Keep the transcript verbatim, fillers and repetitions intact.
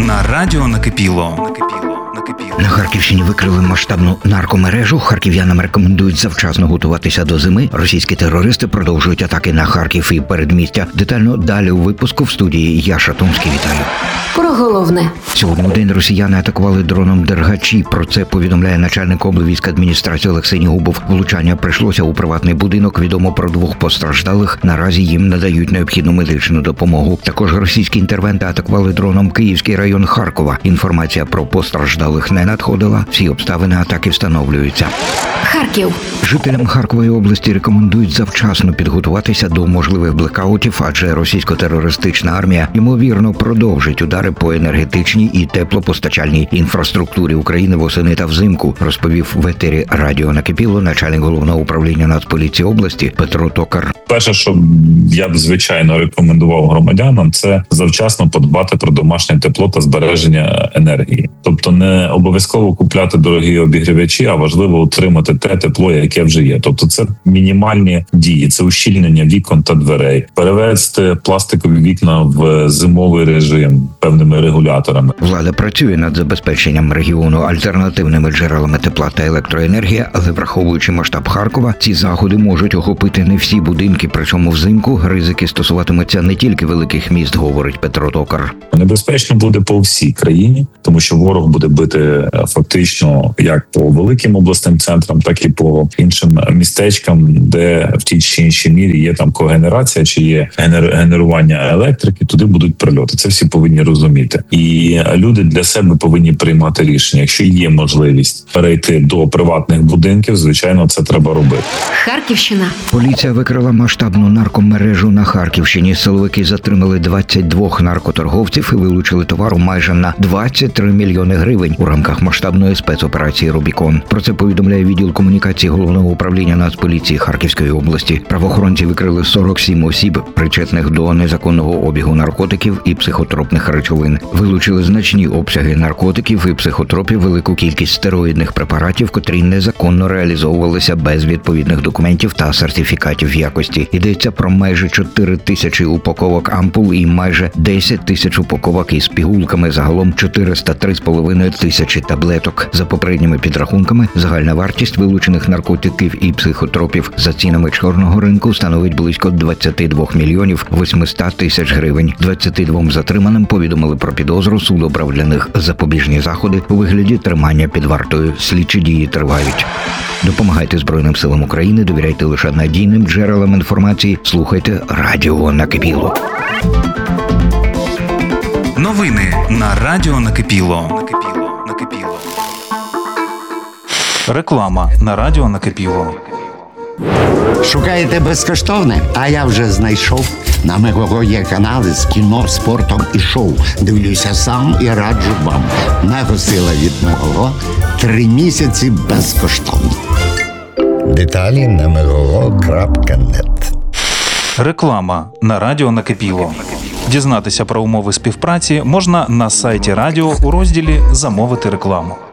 на радіо Накипіло. На Харківщині викрили масштабну наркомережу. Харків'янам рекомендують завчасно готуватися до зими. Російські терористи продовжують атаки на Харків і передмістя. Детально далі у випуску в студії я, Шатунський, вітаю. Про головне. Сьогодні у день росіяни атакували дроном Дергачі. Про це повідомляє начальник облвійської адміністрації Олексій Нігубов. Влучання прийшлося у приватний будинок. Відомо про двох постраждалих. Наразі їм надають необхідну медичну допомогу. Також російські інтервенти атакували дроном Київський район Харкова. Інформація про постраждалих не надходила. Всі обставини атаки встановлюються. Харків. Жителям Харкової області рекомендують завчасно підготуватися до можливих блекаутів, адже російсько-терористична армія ймовірно продовжить удари по енергетичній і теплопостачальній інфраструктурі України восени та взимку, розповів в етері радіо Накипіло начальник головного управління Нацполіції області Петро Токар. Перше, що я б звичайно рекомендував громадянам, це завчасно подбати про домашнє тепло та збереження енергії. Тобто не обов'язково купляти дорогі обігрівачі, а важливо утримати те тепло, яке вже є. Тобто це мінімальні дії, це ущільнення вікон та дверей, перевести пластикові вікна в зимовий режим певними регуляторами. Влада працює над забезпеченням регіону альтернативними джерелами тепла та електроенергії, але враховуючи масштаб Харкова, ці заходи можуть охопити не всі будинки, причому взимку ризики стосуватимуться не тільки великих міст, говорить Петро Токар. Небезпечно буде по всій країні, тому що ворог буде бити фактично як по великим обласним центрам, так і по іншим містечкам, де в тій чи іншій мірі є там когенерація чи є генер... генерування електрики, туди будуть прильоти. Це всі повинні розуміти. І люди для себе повинні приймати рішення. Якщо є можливість перейти до приватних будинків, звичайно, це треба робити. Харківщина. Поліція викрила масштабну наркомережу на Харківщині. Силовики затримали двадцять два наркоторговців і вилучили товару майже на двадцять три мільйони гривень у рамках масштабної спецоперації «Рубікон». Про це повідомляє відділ комунікації Головного управління Нацполіції Харківської області. Правоохоронці викрили сорок сім осіб, причетних до незаконного обігу наркотиків і психотропних речовин. Вилучили значні обсяги наркотиків і психотропів, велику кількість стероїдних препаратів, котрі незаконно реалізовувалися без відповідних документів та сертифікатів якості. Йдеться про майже чотири тисячі упаковок ампул і майже десять тисяч упаковок із пігулками, загалом чотириста три з половиною тисячі таблеток. За попередніми підрахунками, загальна вартість вилучених наркотиків і психотропів за цінами чорного ринку становить близько двадцять два мільйонів вісімсот тисяч гривень. двадцяти двом затриманим повідомили про підозру, суд обрав для них запобіжні заходи у вигляді тримання під вартою. Слідчі дії тривають. Допомагайте Збройним силам України, довіряйте лише надійним джерелам інформації, слухайте радіо Накипіло. Новини на радіо Накипіло. Накипіло. Реклама на радіо Накипіло. Шукаєте безкоштовне? А я вже знайшов. На Мегого є канали з кіно, спортом і шоу. Дивлюся сам і раджу вам. Мегосила від Мегого. Три місяці безкоштовно. Деталі на мегого крапка нет. Реклама на радіо Накипіло. Дізнатися про умови співпраці можна на сайті радіо у розділі «Замовити рекламу».